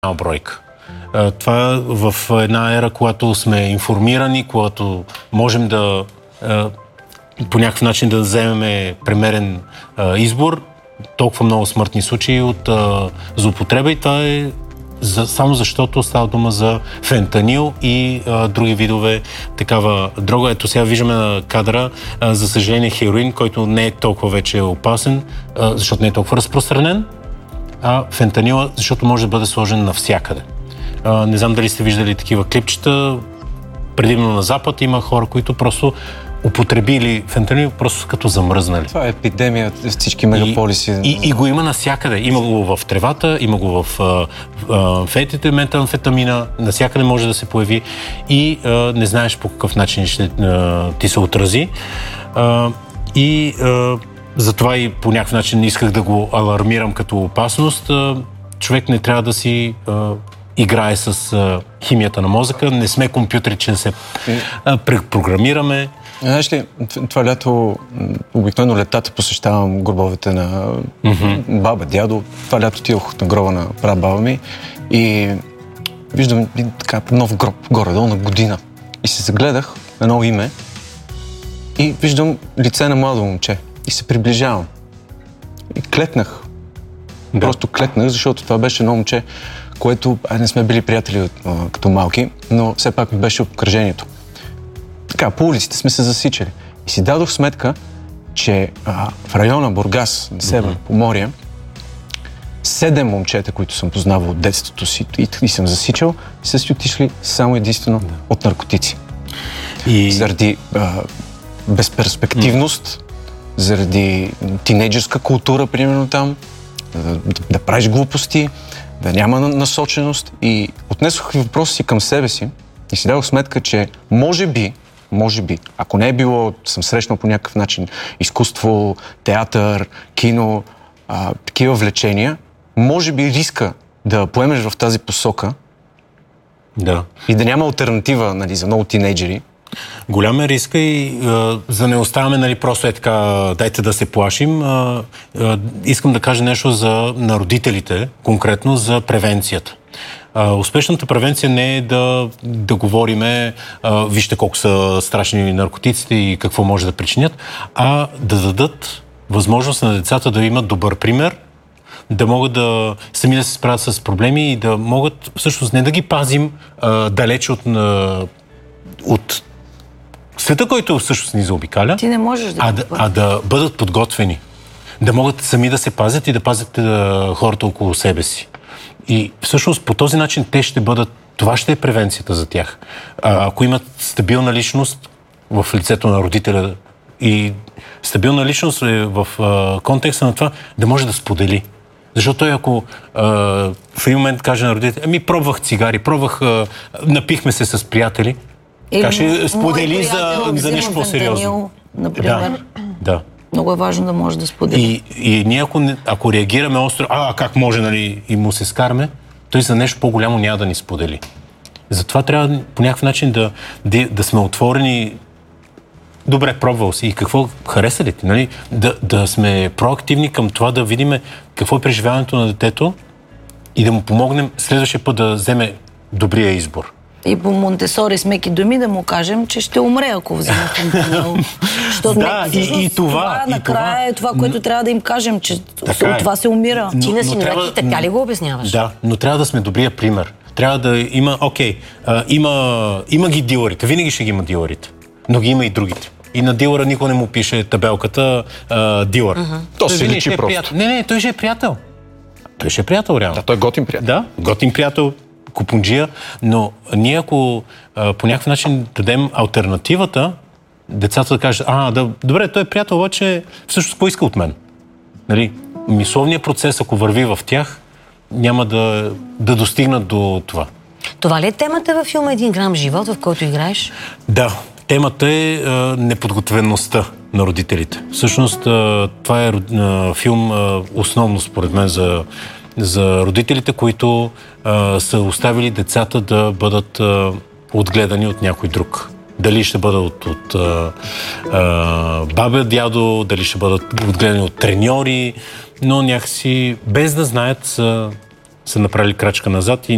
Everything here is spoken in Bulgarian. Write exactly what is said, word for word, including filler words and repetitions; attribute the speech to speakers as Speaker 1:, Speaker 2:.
Speaker 1: бройка. Това в една ера, когато сме информирани, когато можем да по някакъв начин да вземем премерен избор, толкова много смъртни случаи от злоупотреба и това е за, само защото става дума за фентанил и а, други видове такава дрога. Ето сега виждаме на кадра, а, за съжаление, хероин, който не е толкова вече опасен, а, защото не е толкова разпространен, а фентанила, защото може да бъде сложен навсякъде. А, не знам дали сте виждали такива клипчета, предимно на Запад има хора, които просто употребили фентанил просто като замръзнали.
Speaker 2: Това е епидемия в всички мегаполиси.
Speaker 1: И, и, и го има навсякъде. Има го в тревата, има го в а, а, фетите, метамфетамина, навсякъде може да се появи и а, не знаеш по какъв начин ще а, ти се отрази. А, и а, затова и по някакъв начин исках да го алармирам като опасност. А, човек не трябва да си а, играе с а, химията на мозъка. Не сме компютри, че се а, препрограмираме.
Speaker 2: Знаеш ли, това лято, обикновено летата посещавам гробовете на mm-hmm. баба, дядо. Това лято отидох на гроба на прабаба ми и виждам един така нов гроб, горе-долу на година. И се загледах на ново име и виждам лице на младо момче. И се приближавам. И клекнах. Да. Просто клекнах, защото това беше едно момче, което, ай, не сме били приятели а, като малки, но все пак ми беше обкръжението. Така, по улиците сме се засичали. И си дадох сметка, че а, в района Бургас, на север, mm-hmm. Поморие, седем момчета, които съм познавал от детството си и, и съм засичал, са си отишли само единствено mm-hmm. от наркотици. И... Заради а, безперспективност, mm-hmm. заради тинейджърска култура, примерно там, да, да правиш глупости, да няма насоченост. И отнесох въпроса си към себе си и си дадох сметка, че може би Може би, ако не е било, съм срещнал по някакъв начин изкуство, театър, кино, а, такива влечения, може би риска да поемеш в тази посока
Speaker 1: да.
Speaker 2: И да няма алтернатива, нали, за много тинейджери.
Speaker 1: Голям е риска и а, за не оставаме, нали, просто е така, дайте да се плашим. А, а, искам да кажа нещо за, на родителите, конкретно за превенцията. Uh, успешната превенция не е да, да говориме uh, вижте колко са страшни наркотиците и какво може да причинят, а да дадат възможност на децата да имат добър пример, да могат да сами да се справят с проблеми и да могат всъщност не да ги пазим uh, далеч от, uh, от света, който всъщност ни заобикаля,
Speaker 3: Ти не можеш да
Speaker 1: а, да, а да бъдат подготвени, да могат сами да се пазят и да пазят uh, хората около себе си. И всъщност по този начин те ще бъдат, това ще е превенцията за тях. А, ако имат стабилна личност в лицето на родителя и стабилна личност е в а, контекста на това да може да сподели. Защото той ако а, в един момент каже на родителя, ами пробвах цигари, пробвах, а, напихме се с приятели, така ще сподели за, за нещо по-сериозно.
Speaker 3: Например.
Speaker 1: Да, да.
Speaker 3: Много е важно да може да сподели.
Speaker 1: И, и ние ако, ако реагираме остро, а как може, нали, и му се скараме, той за нещо по-голямо няма да ни сподели. Затова трябва по някакъв начин да, да, да сме отворени. Добре, пробвал си. И какво хареса ли ти? Нали? Да, да сме проактивни към това, да видим какво е преживяването на детето и да му помогнем следващия път да вземе добрия избор.
Speaker 3: И по Монтесори с меки думи да му кажем, че ще умре, ако вземе фентанил.
Speaker 1: Да, и, и това.
Speaker 3: Това
Speaker 1: и
Speaker 3: накрая това, е това, което но, трябва да им кажем, че от
Speaker 1: е.
Speaker 3: това се умира.
Speaker 4: Но, Ти на синовете така ли го обясняваш?
Speaker 1: Да, но трябва да сме добрия пример. Трябва да има, окей, а, има, има ги дилърите, винаги ще ги има дилърите, но ги има и другите. И на дилъра никой не му пише табелката а, дилър. Uh-huh.
Speaker 2: То се личи просто.
Speaker 1: Приятел. Не, не, той ще е приятел. Той ще е приятел, реално.
Speaker 2: Да, той е готин приятел.
Speaker 1: Да, готин приятел, купунджия, но ние ако а, по някакъв начин дадем алтернативата, децата да кажат, а, да, добре, той е приятел, обаче всъщност какво иска от мен? Нали? Мисловният процес, ако върви в тях, няма да, да достигнат до това.
Speaker 4: Това ли е темата във филма «Един грам живот», в който играеш?
Speaker 1: Да, темата е а, неподготвеността на родителите. Всъщност а, това е а, филм а, основно според мен за за родителите, които а, са оставили децата да бъдат а, отгледани от някой друг. Дали ще бъдат от, от а, а, бабя, дядо, дали ще бъдат отгледани от треньори, но някакси без да знаят са, са направили крачка назад и